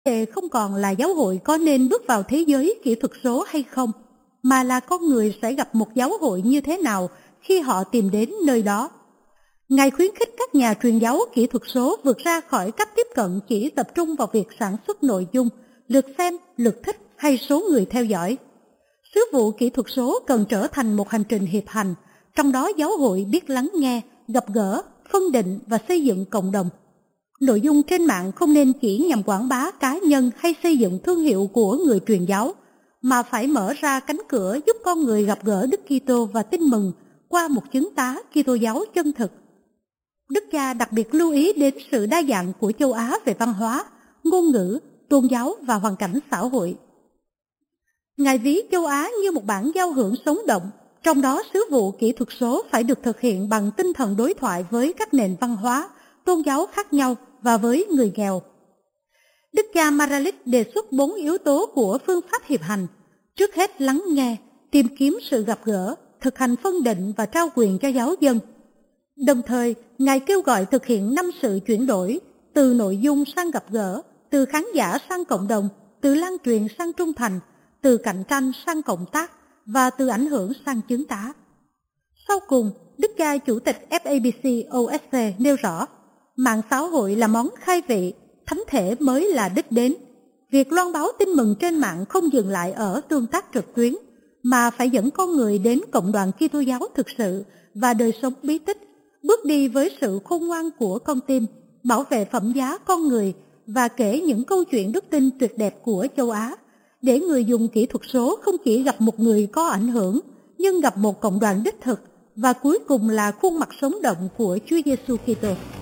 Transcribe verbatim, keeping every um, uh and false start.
đề không còn là giáo hội có nên bước vào thế giới kỹ thuật số hay không, mà là con người sẽ gặp một giáo hội như thế nào khi họ tìm đến nơi đó. Ngài khuyến khích các nhà truyền giáo kỹ thuật số vượt ra khỏi cách tiếp cận chỉ tập trung vào việc sản xuất nội dung, lượt xem, lượt thích hay số người theo dõi. Sứ vụ kỹ thuật số cần trở thành một hành trình hiệp hành, trong đó giáo hội biết lắng nghe, gặp gỡ, phân định và xây dựng cộng đồng. Nội dung trên mạng không nên chỉ nhằm quảng bá cá nhân hay xây dựng thương hiệu của người truyền giáo, mà phải mở ra cánh cửa giúp con người gặp gỡ Đức Kitô và tin mừng qua một chứng tá Kitô giáo chân thực. Đức cha đặc biệt lưu ý đến sự đa dạng của châu Á về văn hóa, ngôn ngữ, tôn giáo và hoàn cảnh xã hội. Ngài ví châu Á như một bản giao hưởng sống động, trong đó sứ vụ kỹ thuật số phải được thực hiện bằng tinh thần đối thoại với các nền văn hóa, tôn giáo khác nhau và với người nghèo. Đức cha Maralik đề xuất bốn yếu tố của phương pháp hiệp hành. Trước hết lắng nghe, tìm kiếm sự gặp gỡ, thực hành phân định và trao quyền cho giáo dân. Đồng thời, Ngài kêu gọi thực hiện năm sự chuyển đổi, từ nội dung sang gặp gỡ, từ khán giả sang cộng đồng, từ lan truyền sang trung thành, từ cạnh tranh sang cộng tác và từ ảnh hưởng sang chứng tá. Sau cùng, Đức cha Chủ tịch ép a bê xê o ét xê nêu rõ, mạng xã hội là món khai vị, thánh thể mới là đích đến. Việc loan báo tin mừng trên mạng không dừng lại ở tương tác trực tuyến, mà phải dẫn con người đến cộng đoàn Kitô giáo thực sự và đời sống bí tích, bước đi với sự khôn ngoan của con tim, bảo vệ phẩm giá con người và kể những câu chuyện đức tin tuyệt đẹp của châu Á, để người dùng kỹ thuật số không chỉ gặp một người có ảnh hưởng, nhưng gặp một cộng đoàn đích thực và cuối cùng là khuôn mặt sống động của Chúa Giêsu Kitô.